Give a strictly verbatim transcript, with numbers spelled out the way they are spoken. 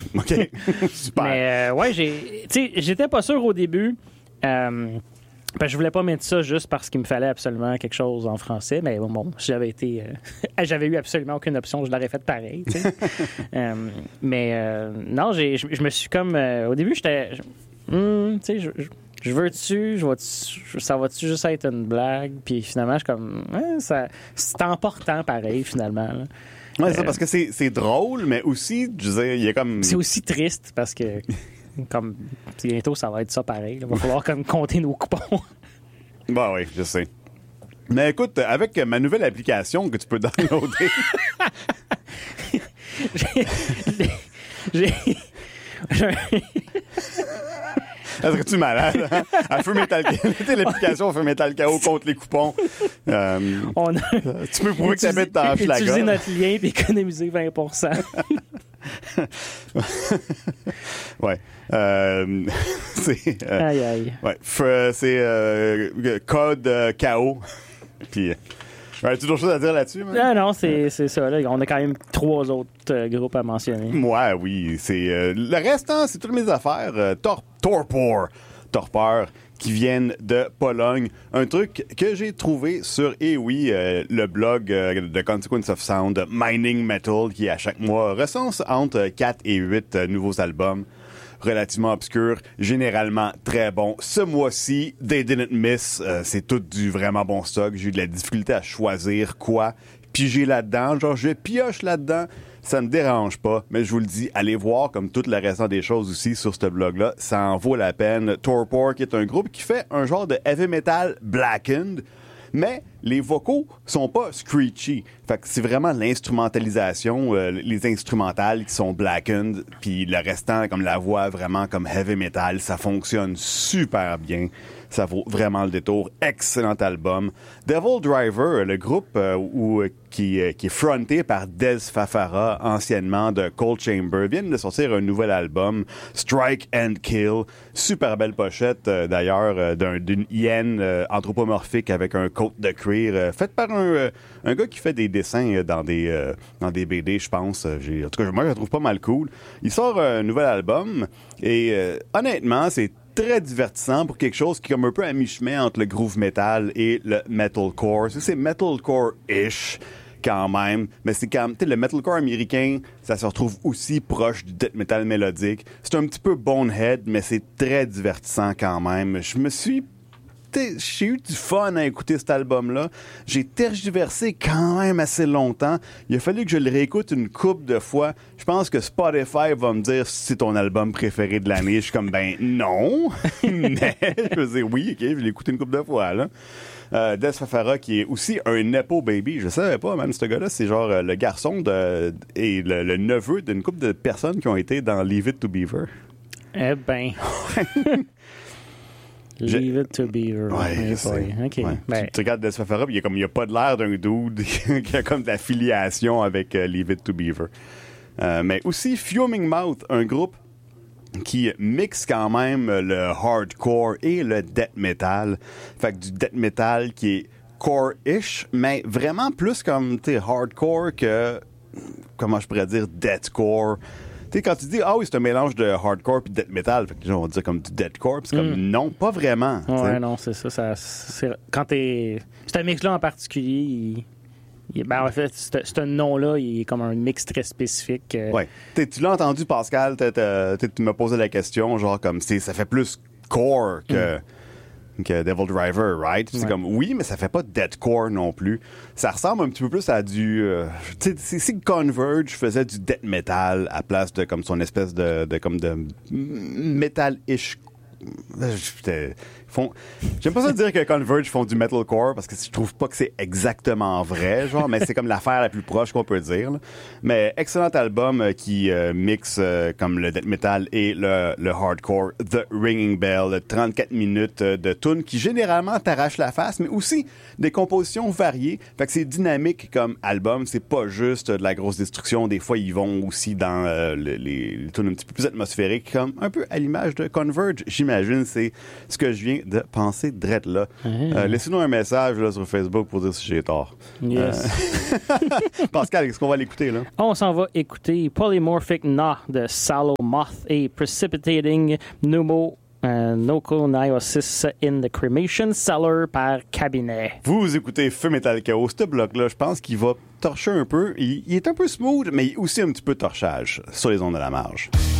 OK. Super. Mais euh, ouais, j'ai, tu sais, j'étais pas sûr au début. Euh, ben, je voulais pas mettre ça juste parce qu'il me fallait absolument quelque chose en français. Mais bon, bon j'avais été, euh, j'avais eu absolument aucune option. Je l'aurais fait pareil. Tu sais. euh, mais euh, non, j'ai, je, je me suis comme, euh, au début, j'étais, hmm, tu sais, je, je Je veux-tu, je vais-tu, ça va-tu juste être une blague? Puis finalement, je suis comme, hein, ça, c'est important pareil, finalement. Là. Ouais, c'est euh, ça, parce que c'est, c'est drôle, mais aussi, je veux dire, il y a comme. C'est aussi triste parce que, comme, bientôt, ça va être ça pareil. Il va falloir comme compter nos coupons. Bah oui, je sais. Mais écoute, avec ma nouvelle application que tu peux downloader. j'ai. j'ai, j'ai Est-ce que tu es malade? Hein? À Feu Metal K O, l'application Feu Metal K O contre les coupons. Euh, On a tu peux prouver que tu habites dans Schlager. Utiliser notre lien et économiser vingt pour cent. Ouais. Euh, c'est. Euh, aïe, aïe. Ouais. F- c'est euh, code euh, K O. Puis. Ouais, as-tu d'autres choses à dire là-dessus? Man? Non, non, c'est, c'est ça. Là. On a quand même trois autres euh, groupes à mentionner. Moi, oui. C'est euh, le reste, hein, c'est toutes mes affaires. Euh, tor- Torpor. Torpor. Qui viennent de Pologne. Un truc que j'ai trouvé sur, et oui, euh, le blog euh, de Consequence of Sound, Mining Metal, qui à chaque mois recense entre quatre et huit euh, nouveaux albums relativement obscurs, généralement très bons. Ce mois-ci, They Didn't Miss, euh, c'est tout du vraiment bon stock. J'ai eu de la difficulté à choisir quoi piger là-dedans. Genre, je pioche là-dedans. Ça me dérange pas, mais je vous le dis, allez voir, comme tout le restant des choses aussi sur ce blog-là, ça en vaut la peine. Torpor, qui est un groupe qui fait un genre de heavy metal blackened, mais les vocaux sont pas screechy. Fait que c'est vraiment l'instrumentalisation, euh, les instrumentales qui sont blackened, puis le restant, comme la voix vraiment comme heavy metal, ça fonctionne super bien. Ça vaut vraiment le détour. Excellent album. Devil Driver, le groupe euh, où, qui, euh, qui est fronté par Des Fafara, anciennement de Cold Chamber, viennent de sortir un nouvel album, Strike and Kill. Super belle pochette, euh, d'ailleurs, euh, d'un, d'une hyène euh, anthropomorphique avec un coat de cuir, euh, faite par un, euh, un gars qui fait des dessins euh, dans des euh, dans des B D, je pense. J'ai, en tout cas, moi, je le trouve pas mal cool. Il sort un nouvel album et euh, honnêtement, c'est très divertissant pour quelque chose qui est comme un peu à mi-chemin entre le groove metal et le metalcore. C'est metalcore-ish quand même, mais c'est quand même, tu sais, le metalcore américain, ça se retrouve aussi proche du death metal mélodique. C'est un petit peu bonehead, mais c'est très divertissant quand même. Je me suis j'ai eu du fun à écouter cet album-là. J'ai tergiversé quand même assez longtemps. Il a fallu que je le réécoute une couple de fois. Je pense que Spotify va me dire si c'est ton album préféré de l'année. Je suis comme, ben non. Mais je veux dire, oui, OK, je l'ai écouté une couple de fois, là. Euh, Des Fafara, qui est aussi un Nepo Baby. Je savais pas, même, ce gars-là, c'est genre euh, le garçon de, et le, le neveu d'une couple de personnes qui ont été dans Leave It to Beaver. Eh ben... Leave Je... it to Beaver. Ouais, okay. Okay. Ouais. Ben. Tu, tu regardes Des Fafara, il y a comme il y a pas de l'air d'un dude qui a comme de l'affiliation avec uh, Leave It to Beaver. Euh, mais aussi Fuming Mouth, un groupe qui mixe quand même le hardcore et le death metal. Fait que du death metal qui est core-ish, mais vraiment plus comme tu sais hardcore que comment je pourrais dire deathcore. Tu sais, quand tu dis, ah oui, c'est un mélange de hardcore et de death metal, fait que les gens vont dire comme du deathcore, puis c'est comme, mm. non, pas vraiment. Ouais, t'sais. non, c'est ça. ça c'est, quand t'es. C'est un mix-là en particulier, il, il, ben, en fait, c'est, c'est un nom-là, il est comme un mix très spécifique. Euh... Ouais. T'sais, tu l'as entendu, Pascal, t'as, t'as, t'as, tu m'as posé la question, genre, comme, c'est, ça fait plus core que. Mm. que Devil Driver, right? Ouais. C'est comme, oui, mais ça fait pas deathcore non plus. Ça ressemble un petit peu plus à du... Euh, tu sais, si Converge faisait du death metal à place de comme son espèce de, de comme de metal-ish... Font... J'aime pas ça dire que Converge font du metalcore parce que je trouve pas que c'est exactement vrai, genre, mais c'est comme l'affaire la plus proche qu'on peut dire. Là. Mais excellent album euh, qui euh, mixe euh, comme le death metal et le, le hardcore, The Ringing Bell, trente-quatre minutes euh, de tunes qui généralement t'arrachent la face, mais aussi des compositions variées. Fait que c'est dynamique comme album, c'est pas juste de la grosse destruction. Des fois, ils vont aussi dans euh, les, les tunes un petit peu plus atmosphériques, comme un peu à l'image de Converge. J'imagine, c'est ce que je viens de penser drette là. Mmh. Euh, laissez-nous un message là, sur Facebook pour dire si j'ai tort. Yes. Euh... Pascal, qu'est-ce qu'on va l'écouter là? On s'en va écouter Polymorphic Na de Sallow Moth et Precipitating Pneumo uh, Noconiosis in the Cremation Cellar par Cabinet. Vous écoutez Feu Metal Chaos. Ce bloc-là, je pense qu'il va torcher un peu. Il, il est un peu smooth, mais aussi un petit peu torchage sur les ondes de la marge.